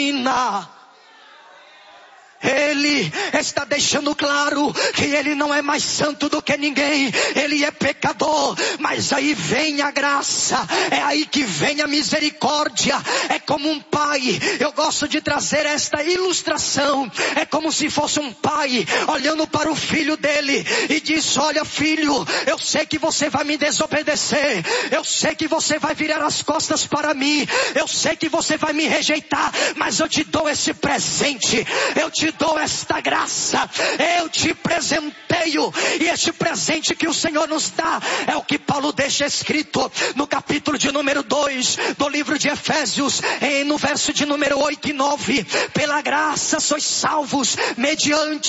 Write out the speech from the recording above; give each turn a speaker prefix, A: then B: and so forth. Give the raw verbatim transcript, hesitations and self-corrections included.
A: Ele está deixando claro que ele não é mais santo do que ninguém. Ele é pecador, mas aí vem a graça, é aí que vem a misericórdia. É como um pai, eu gosto de trazer esta ilustração. É como se fosse um pai olhando para o filho dele e diz: olha filho, eu sei que você vai me desobedecer, eu sei que você vai virar as costas para mim, eu sei que você vai me rejeitar, mas eu te dou esse presente, eu te dou esta graça, eu te presenteio. E este presente que o Senhor nos dá é o que Paulo deixa escrito no capítulo de número dois do livro de Efésios, em, no verso de número oito e nove: pela graça sois salvos mediante